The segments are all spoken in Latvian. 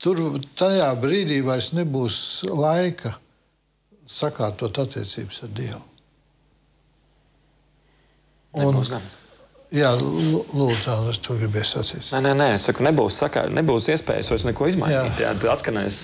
tur tajā brīdī vairs nebūs laika sakārtot attiecības ar Dievu. Nebūs gan. Jā, lūdzu, Andres, tu gribēji sacīt. Nē, es saku, nebūs iespējas vairs neko izmainīt. Jā, tad atskanēs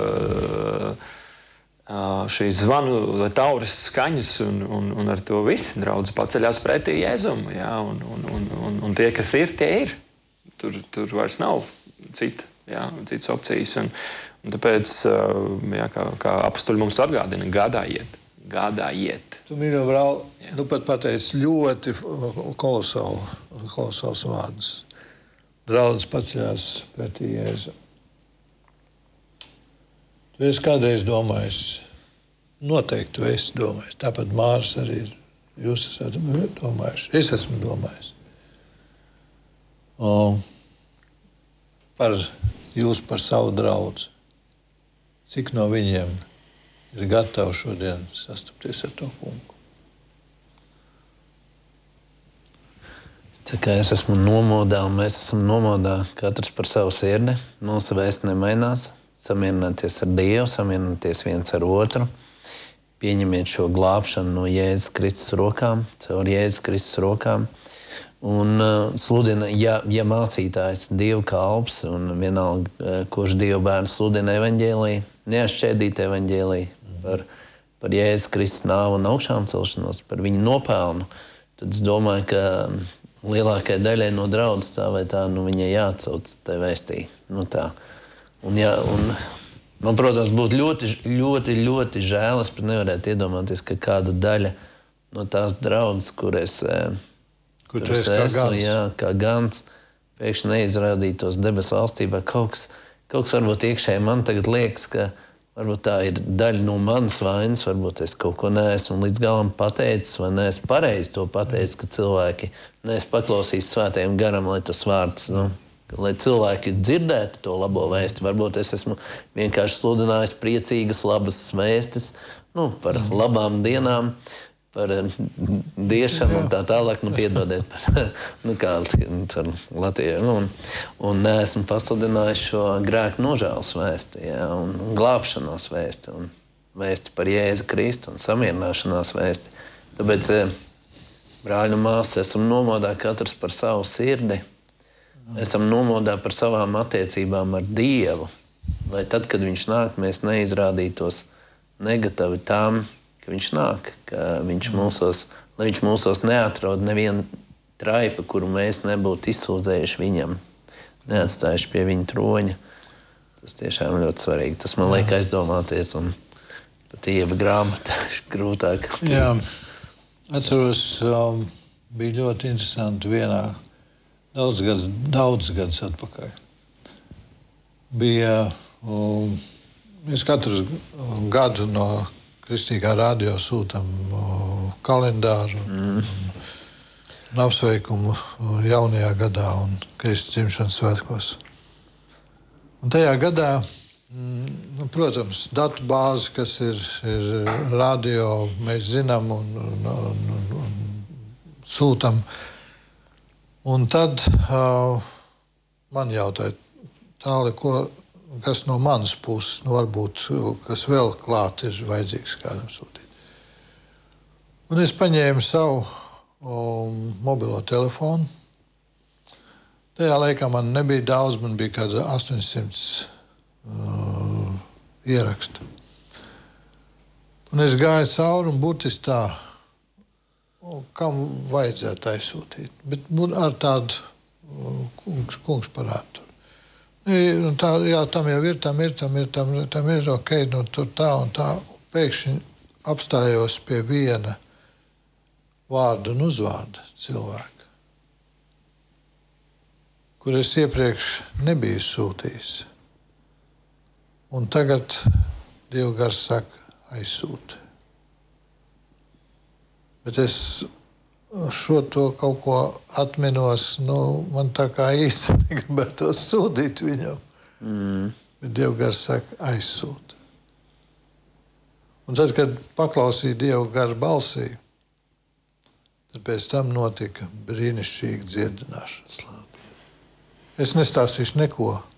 šīs zvanu vai tauras skaņas, un ar to visi draudz paceļās pretī Jēzumu. Jā, un tie, kas ir, tie ir. Tur vairs nav citas opcijas. Un tāpēc, jā, kā apstuļi mums atgādina, gādājiet. Tu, mīļo brāl, pat pateici ļoti kolosāls vārdus. Draudz paceļās pretī Jēzu. Tu esi kādreiz domājis, noteikti tu esi domājis, tāpat Māris arī ir, jūs esat domājuši, es esmu domājis. Par savu draudzi. Cik no viņiem ir gatavi šodien sastapties ar to kungu? Tā kā es esmu nomodā un mēs esam nomodā, katrs par savu sirdi, mūsu vēsts nemainās, samierināties ar Dievu, samierināties viens ar otru, pieņemiet šo glābšanu no Jēzus Kristus rokām, caur Jēzus Kristus rokām, un sludina, ja mācītājs Dievu kalps un vienalga, kurš Dievu bērns sludina evaņģēliju, neatšķēdīt evaņģēliju par Jēzus Kristus nāvu un augšām celšanos, par viņu nopelnu, tad es domāju, ka lielākajai daļai no draudzes tā vai tā, viņai jāatsauc tai vēstī. Tā. Un man, protams, būtu ļoti žēl, es pat nevarētu iedomāties, ka kāda daļa no tās draudzes, kur es esmu, kā gans, pēkšņi neizrādītos debesu valstībā. Kaut kas varbūt iekšēji man tagad liekas, ka varbūt tā ir daļa no manas vainas, varbūt es kaut ko neesmu līdz galam pateicis, vai neesmu pareizi to pateicis, ka cilvēki neesmu paklausījis svētajam garam, lai tas vārds, lai cilvēki dzirdētu to labo vēsti. Varbūt es esmu vienkārši sludinājis priecīgas, labas vēstis, par labām dienām, par diešanu un tā tālāk, piedodiet par Latviju. Un neesmu pasludinājis šo grēku nožēlas vēsti, un glābšanās vēsti, un vēsti par Jēzu Kristu un samierināšanās vēsti. Tāpēc, brāļi un māsas, esam nomodā katrs par savu sirdi, esam nomodā par savām attiecībām ar Dievu, lai tad, kad viņš nāk, mēs neizrādītos negatavi tām, ka viņš nāk, ka lai viņš mūsos neatrod nevienu traipu, kuru mēs nebūtu izsūdzējuši viņam, neatstājuši pie viņa troņa. Tas tiešām ļoti svarīgi. Tas man liek aizdomāties, un pat Ieva grāmata grūtāk. Jā, atceros, bija ļoti interesanti vienā daudz gadus atpakaļ. Bija, mēs katru gadu no Kristīgā radio sūtam kalendāru un apsveikumu jaunajā gadā un Kristus dzimšanas svētkos. Un tajā gadā, protams, datu bāzi, kas ir radio, mēs zinām un sūtam. Un tad man jautāja, Tāli, kas no manas puses, varbūt, kas vēl klāt ir vajadzīgs kādam sūtīt. Un es paņēmu savu mobilo telefonu. Tajā laikā man nebija daudz, man bija kāda 800 ierakstu. Un es gāju cauri un burtiski tā, kam vajadzētu aizsūtīt. Bet ar tādu kungs parādu. Tā, jā, tam jau ir, tam ir, ok, tur tā un tā. Un pēkšņi apstājos pie viena vārda un uzvārda cilvēka, kur es iepriekš nebiju sūtījis. Un tagad Dieva gars saka, aizsūti. Bet es šo to kaut ko atminos, man tā kā īsti negribētu sūdīt viņam. Bet Dieva gars saka, aizsūti. Un tad, kad paklausīju Dieva gara balsī, tad pēc tam notika brīnišķīga dziedināšana. Es nestāstīšu neko